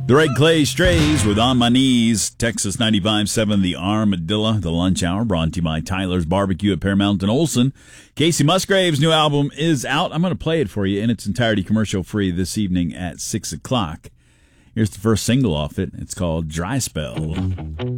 The Red Clay Strays with On My Knees, Texas 95.7, The Armadillo, The Lunch Hour, brought to you by Tyler's Barbecue at Paramount and Olson. Casey Musgrave's new album is out. I'm going to play it for you in its entirety commercial-free this evening at 6 o'clock. Here's the first single off it. It's called Dry Spell.